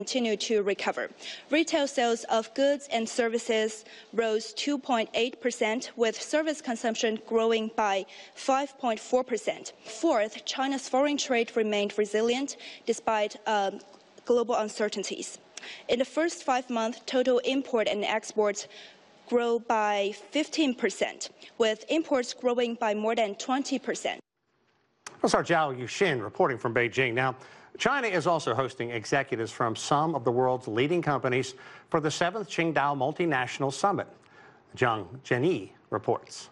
continue to recover. Retail sales of goods and services rose 2.8%, with service consumption growing by 5.4%. Fourth, China's foreign trade remained resilient despite global uncertainties. In the first 5 months, total import and exports grew by 15%, with imports growing by more than 20%. That's our Zhao Yuxin reporting from Beijing. Now, China is also hosting executives from some of the world's leading companies for the 7th Qingdao Multinational Summit. Zhang Zhenyi reports.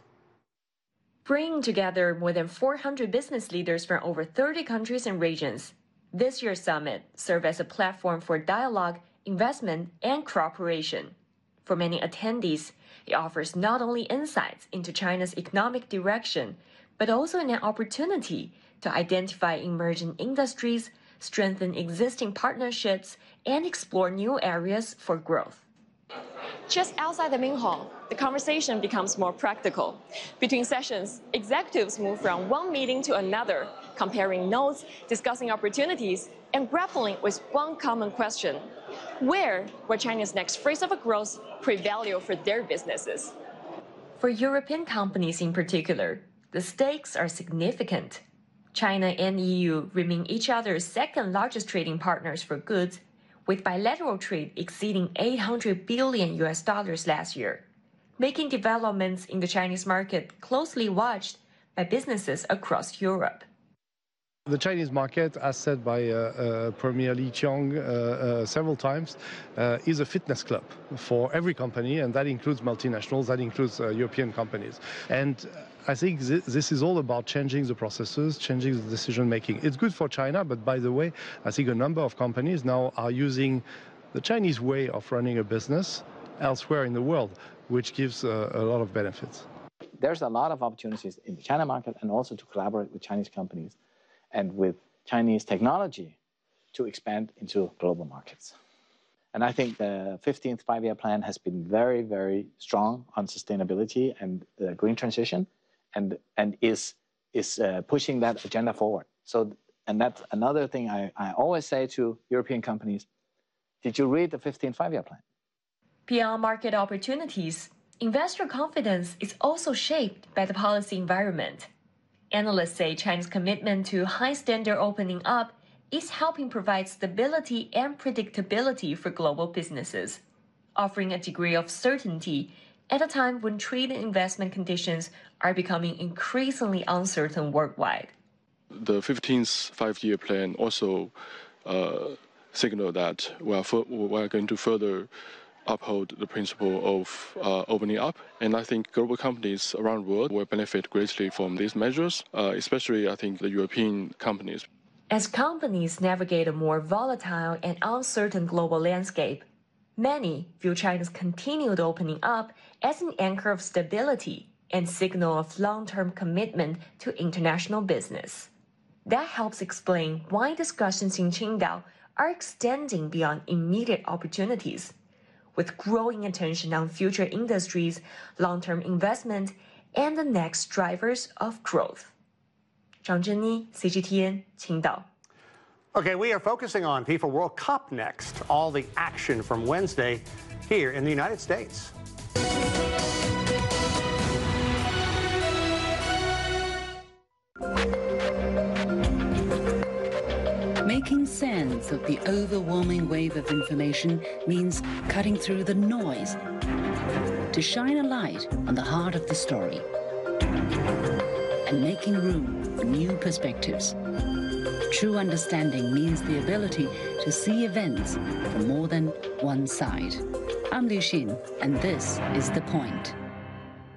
Bringing together more than 400 business leaders from over 30 countries and regions, this year's summit serves as a platform for dialogue, investment, and cooperation. For many attendees, it offers not only insights into China's economic direction, but also an opportunity to identify emerging industries, strengthen existing partnerships, and explore new areas for growth. Just outside the main hall, the conversation becomes more practical. Between sessions, executives move from one meeting to another, comparing notes, discussing opportunities, and grappling with one common question: where will China's next phase of growth prevail for their businesses? For European companies in particular, the stakes are significant. China and EU remain each other's second largest trading partners for goods, with bilateral trade exceeding $800 billion last year, making developments in the Chinese market closely watched by businesses across Europe. The Chinese market, as said by Premier Li Qiang several times, is a fitness club for every company, and that includes multinationals, that includes European companies. And I think this is all about changing the processes, changing the decision-making. It's good for China, but by the way, I think a number of companies now are using the Chinese way of running a business elsewhere in the world, which gives a lot of benefits. There's a lot of opportunities in the China market, and also to collaborate with Chinese companies and with Chinese technology to expand into global markets. And I think the 15th five-year plan has been very, very strong on sustainability and green transition, and is pushing that agenda forward. So, and that's another thing I always say to European companies: did you read the 15th five-year plan? Beyond market opportunities, investor confidence is also shaped by the policy environment. Analysts say China's commitment to high standard opening up is helping provide stability and predictability for global businesses, offering a degree of certainty at a time when trade and investment conditions are becoming increasingly uncertain worldwide. The 15th five-year plan also signaled that we are going to further uphold the principle of opening up. And I think global companies around the world will benefit greatly from these measures, especially, I think, the European companies. As companies navigate a more volatile and uncertain global landscape, many view China's continued opening up as an anchor of stability and signal of long-term commitment to international business. That helps explain why discussions in Qingdao are extending beyond immediate opportunities, with growing attention on future industries, long-term investment, and the next drivers of growth. Zhang Zhenyi, CGTN, Qingdao. Okay, we are focusing on FIFA World Cup next. All the action from Wednesday here in the United States. Making sense of the overwhelming wave of information means cutting through the noise to shine a light on the heart of the story and making room for new perspectives. True understanding means the ability to see events from more than one side. I'm Liu Xin, and this is The Point.